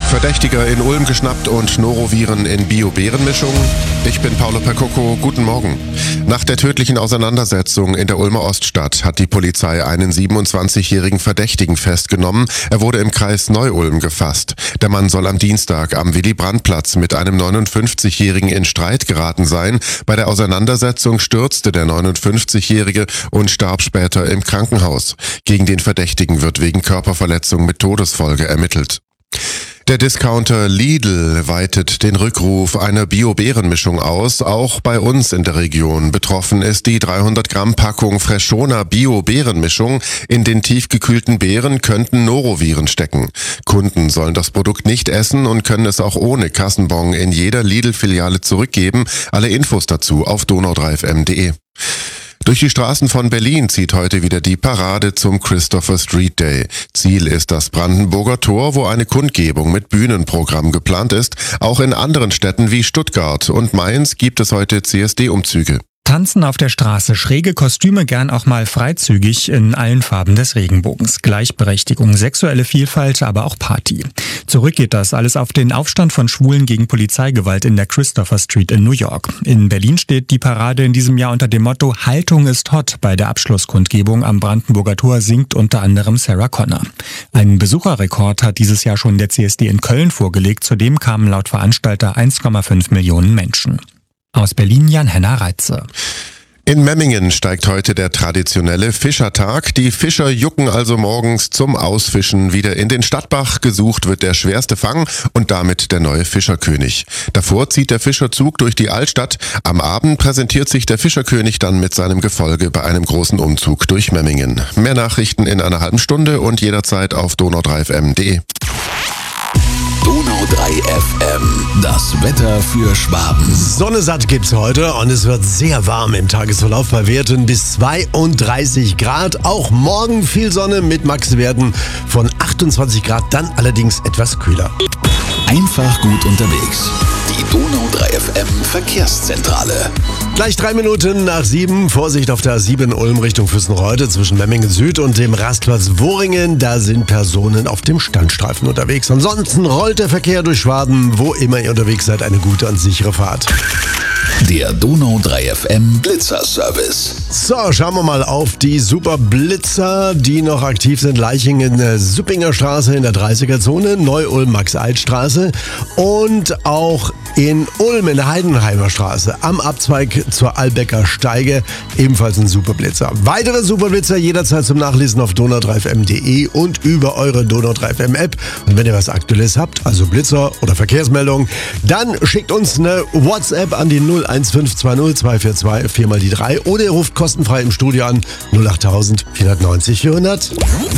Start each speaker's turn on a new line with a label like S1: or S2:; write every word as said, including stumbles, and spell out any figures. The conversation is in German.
S1: Verdächtiger in Ulm geschnappt und Noroviren in Bio-Beeren-Mischung. Ich bin Paolo Percocco, guten Morgen. Nach der tödlichen Auseinandersetzung in der Ulmer Oststadt hat die Polizei einen siebenundzwanzigjährigen Verdächtigen festgenommen. Er wurde im Kreis Neu-Ulm gefasst. Der Mann soll am Dienstag am Willy-Brandt-Platz mit einem neunundfünfzigjährigen in Streit geraten sein. Bei der Auseinandersetzung stürzte der neunundfünfzigjährige und starb später im Krankenhaus. Gegen den Verdächtigen wird wegen Körperverletzung mit Todesfolge ermittelt. Der Discounter Lidl weitet den Rückruf einer Bio-Beeren-Mischung aus, auch bei uns in der Region. Betroffen ist die dreihundert Gramm Packung Freshona Bio-Beeren-Mischung. In den tiefgekühlten Beeren könnten Noroviren stecken. Kunden sollen das Produkt nicht essen und können es auch ohne Kassenbon in jeder Lidl-Filiale zurückgeben. Alle Infos dazu auf donau drei f m punkt de. Durch die Straßen von Berlin zieht heute wieder die Parade zum Christopher Street Day. Ziel ist das Brandenburger Tor, wo eine Kundgebung mit Bühnenprogramm geplant ist. Auch in anderen Städten wie Stuttgart und Mainz gibt es heute C S D-Umzüge.
S2: Tanzen auf der Straße, schräge Kostüme, gern auch mal freizügig in allen Farben des Regenbogens. Gleichberechtigung, sexuelle Vielfalt, aber auch Party. Zurück geht das alles auf den Aufstand von Schwulen gegen Polizeigewalt in der Christopher Street in New York. In Berlin steht die Parade in diesem Jahr unter dem Motto Haltung ist hot. Bei der Abschlusskundgebung am Brandenburger Tor singt unter anderem Sarah Connor. Einen Besucherrekord hat dieses Jahr schon der C S D in Köln vorgelegt. Zudem kamen laut Veranstalter eins Komma fünf Millionen Menschen. Aus Berlin Jan-Henner Reitze.
S1: In Memmingen steigt heute der traditionelle Fischertag. Die Fischer jucken also morgens zum Ausfischen wieder in den Stadtbach. Gesucht wird der schwerste Fang und damit der neue Fischerkönig. Davor zieht der Fischerzug durch die Altstadt. Am Abend präsentiert sich der Fischerkönig dann mit seinem Gefolge bei einem großen Umzug durch Memmingen. Mehr Nachrichten in einer halben Stunde und jederzeit auf donau drei f m punkt de.
S3: Donau drei F M, das Wetter für Schwaben.
S4: Sonne satt gibt's heute und es wird sehr warm im Tagesverlauf bei Werten bis zweiunddreißig Grad. Auch morgen viel Sonne mit Maxwerten von achtundzwanzig Grad, dann allerdings etwas kühler.
S3: Einfach gut unterwegs. Die Donau drei F M Verkehrszentrale.
S4: Gleich drei Minuten nach sieben. Vorsicht auf der A sieben Ulm Richtung Fürstenreude zwischen Memmingen Süd und dem Rastplatz Wohringen. Da sind Personen auf dem Standstreifen unterwegs. Ansonsten rollt der Verkehr durch Schwaben. Wo immer ihr unterwegs seid, eine gute und sichere Fahrt.
S3: Der Donau drei F M Blitzer-Service.
S4: So, schauen wir mal auf die Super Blitzer, die noch aktiv sind. Leichingen in der Süppinger Straße in der dreißiger Zone, Neu-Ulm Max-Alt-Straße und auch in Ulm in der Heidenheimer Straße am Abzweig zur Albecker Steige ebenfalls ein Super Blitzer. Weitere Super Blitzer jederzeit zum Nachlesen auf donau drei f m punkt de und über eure Donau drei F M App. Und wenn ihr was Aktuelles habt, also Blitzer oder Verkehrsmeldungen, dann schickt uns eine WhatsApp an die null eins fünf zwei null zwei vier zwei vier mal die drei oder ihr ruft kostenfrei im Studio an null acht null null vier neun null vierhundert.